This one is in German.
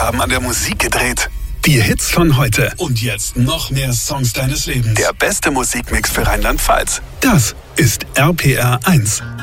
haben an der Musik gedreht. Die Hits von heute. Und jetzt noch mehr Songs deines Lebens. Der beste Musikmix für Rheinland-Pfalz. Das ist RPR 1.